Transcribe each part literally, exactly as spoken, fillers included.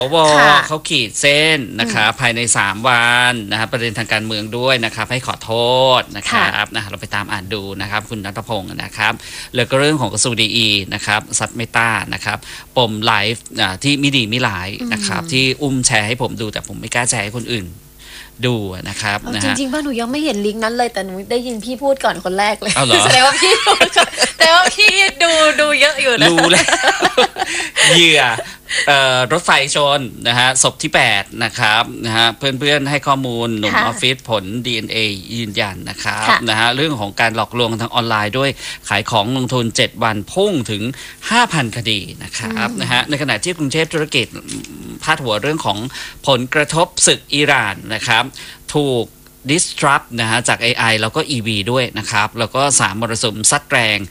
สวเขาขีดเส้นนะครับภายในสามวันนะครับประเด็นทางการเมืองด้วยนะครับให้ขอโทษนะครับนะเราไปตามอ่านดูนะครับคุณณัฐพงศ์นะครับแล้วก็เรื่องของกระทรวงดีนะครับซัดเมตานะครับปมไลฟ์ที่ไม่ดีไม่ร้ายนะครับที่อุ้มแชร์ให้ผมดูแต่ผมไม่กล้าแชร์ให้คนอื่นดูนะครับนะจริงๆว่าหนูยังไม่เห็นลิงก์นั้นเลยแต่หนูได้ยินพี่พูดก่อนคนแรกเลยแสดงว่าพี่แต่ว่าพี่ดูดูเยอะอยู่นะรู้แล้วเหยื่อรถไฟชนนะฮะศพที่แปดนะครับนะฮะเพื่อนๆให้ข้อมูลหนุ่มออฟฟิศผล ดี เอ็น เอ ยืนยันนะครับนะฮะเรื่องของการหลอกลวงทางออนไลน์ด้วยขายของลงทุนเจ็ดวันพุ่งถึง ห้าพัน คดีนะครับนะฮะในขณะที่กรุงเทพธุรกิจพาดหัวเรื่องของผลกระทบศึกอิหร่านนะครับถูกdisrupt นะฮะจาก เอ ไอ แล้วก็ อี วี ด้วยนะครับแล้วก็สามมรสุมซัดแรง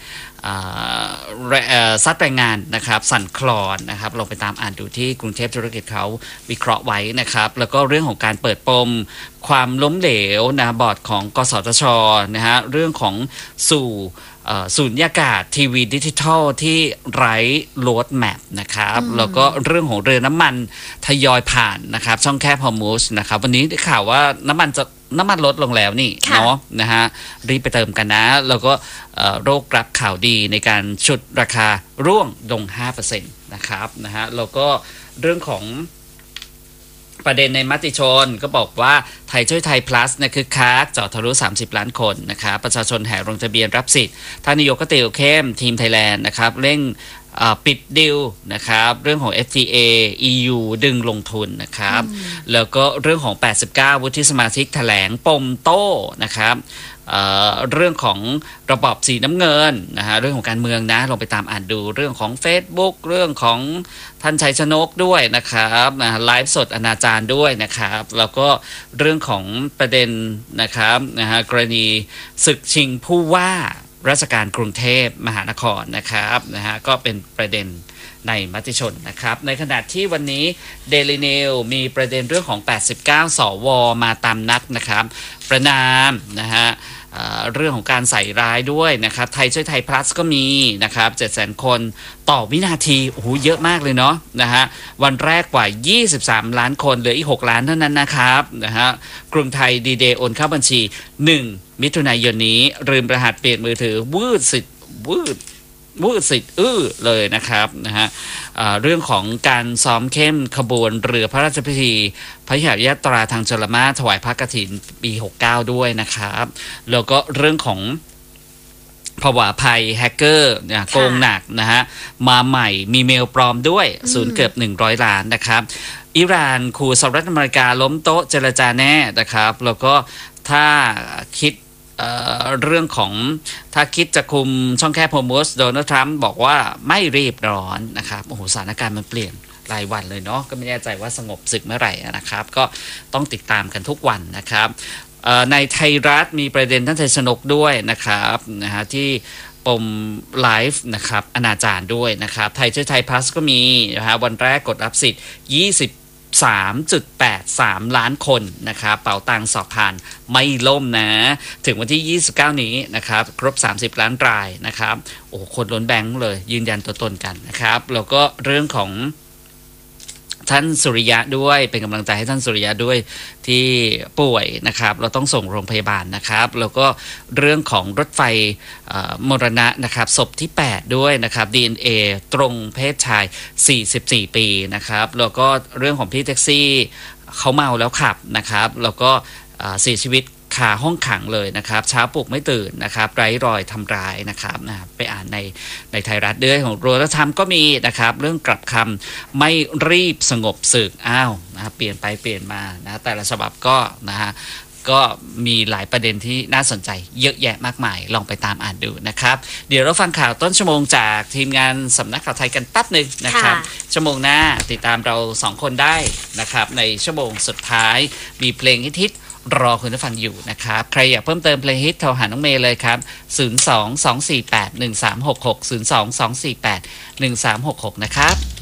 ซัดแรงงานนะครับสั่นคลอนนะครับลองไปตามอ่านดูที่กรุงเทพธุรกิจเขาวิเคราะห์ไว้นะครับแล้วก็เรื่องของการเปิดปมความล้มเหลวนะบอร์ดของกสทชนะฮะเรื่องของสู่สูญญากาศทีวีดิจิทัลที่ไร้โรดแมปนะครับแล้วก็เรื่องของเรือน้ำมันทยอยผ่านนะครับช่องแคบฮอร์มุสนะครับวันนี้ได้ข่าวว่าน้ำมันจะน้ำมันลดลงแล้วนี่เนาะนะฮะรีบไปเติมกันนะแล้วก็โรครับข่าวดีในการฉุดราคาร่วงลง ห้าเปอร์เซ็นต์ นะครับนะฮะแล้วก็เรื่องของประเด็นในมติชนก็บอกว่าไทยช่วยไทย plus นะคือคักเจาะทะลุสามสิบล้านคนนะครับประชาชนแห่ลงทะเบียนรับสิทธิ์ท่านนายกก็เตียวเข้มทีมไทยแลนด์นะครับเร่งปิดดิวนะครับเรื่องของ เอฟ ที เอ อี ยู ดึงลงทุนนะครับแล้วก็เรื่องของแปดสิบเก้าวุฒิสมาชิกแถลงปมโต้นะครับเอ่อเรื่องของระบอบสีน้ำเงินนะฮะเรื่องของการเมืองนะลองไปตามอ่านดูเรื่องของ Facebook เรื่องของท่านชัยชนกด้วยนะครับนะไลฟ์สดอนาจารด้วยนะครับแล้วก็เรื่องของประเด็นนะครับนะฮะกรณีศึกชิงผู้ว่าราชการกรุงเทพมหานครนะครับนะฮะก็เป็นประเด็นในมติชนนะครับในขณะที่วันนี้ Daily News มีประเด็นเรื่องของแปดสิบเก้าสวมาตามนัดนะครับประนามนะฮะเรื่องของการใส่ร้ายด้วยนะครับไทยช่วยไทย plus ก็มีนะครับเจ็ดแสนคนต่อวินาทีโอ้โหเยอะมากเลยเนาะนะฮะวันแรกกว่ายี่สิบสามล้านคนเหลืออีกหกล้านเท่านั้นนะครับนะฮะกรุงไทยดีเดย์โอนเข้าบัญชีหนึ่งมิถุนายนนี้ลืมรหัสเปลี่ยนมือถือวืดสิทธิ์วืดวืดสิทธิ์อื้อเลยนะครับนะฮะเรื่องของการซ้อมเข้มขบวนเรือพระราชพิธีพระยุหยาตราทางชลมาถวายพระกฐินปีหกสิบเก้าด้วยนะครับแล้วก็เรื่องของภาวะภัยแฮกเกอร์เนี่ยโกงหนักนะฮะมาใหม่มีเมลปลอมด้วยศูนย์เกือบหนึ่งร้อยล้านนะครับอิหร่านขู่สหรัฐอเมริกาล้มโต๊ะเจรจาแน่นะครับแล้วก็ถ้าคิดเอ่อเรื่องของถ้าคิดจะคุมช่องแคบฮอร์มุสโดนัลด์ทรัมป์บอกว่าไม่รีบร้อนนะครับโอ้โหสถานการณ์มันเปลี่ยนรายวันเลยเนาะก็ไม่แน่ใจว่าสงบศึกเมื่อไหร่นะครับก็ต้องติดตามกันทุกวันนะครับในไทยรัฐมีประเด็นท่านชัยชนกด้วยนะครับนะฮะที่ปมไลฟ์นะครับอนาจารด้วยนะครับไทยช่วยไทย plus ก็มีนะฮะวันแรกกดรับสิทธิ์ยี่สิบสามจุดแปดสาม ล้านคนนะครับเป๋าตังสอบผ่านไม่ล่มนะถึงวันที่ยี่สิบเก้านี้นะครับครบสามสิบล้านรายนะครับโอ้คนล้นแบงค์เลยยืนยันตัวตนกันนะครับแล้วก็เรื่องของท่านสุริยะด้วยเป็นกำลังใจให้ท่านสุริยะด้วยที่ป่วยนะครับเราต้องส่งโรงพยาบาลนะครับแล้วก็เรื่องของรถไฟมรณะนะครับศพที่แปดด้วยนะครับ ดี เอ็น เอ ตรงเพศชายสี่สิบสี่ปีนะครับแล้วก็เรื่องของพี่แท็กซี่เขาเมาแล้วขับนะครับแล้วก็เสียชีวิตคาห้องขังเลยนะครับเช้าปลุกไม่ตื่นนะครับไร้รอยทำร้ายนะครับนะไปอ่านในในไทยรัฐด้วยของโรลธรรมก็มีนะครับเรื่องกลับคำไม่รีบสงบศึกอ้าวนะเปลี่ยนไปเปลี่ยนมานะแต่ละฉบับก็นะฮะก็มีหลายประเด็นที่น่าสนใจเยอะแยะมากมายลองไปตามอ่านดูนะครับเดี๋ยวเราฟังข่าวต้นชั่วโมงจากทีมงานสำนักข่าวไทยกันแป๊บหนึ่งนะครับชั่วโมงหน้าติดตามเราสองคนได้นะครับในชั่วโมงสุดท้ายมีเพลงฮิตรอคุณผู้ฟังอยู่นะครับใครอยากเพิ่มเติมเพลงฮิตโทรหาน้องเมย์เลยครับศูนย์ สอง สอง สี่ แปด หนึ่ง สาม หก หก ศูนย์ สอง สอง สี่ แปด หนึ่ง สาม หก หกนะครับ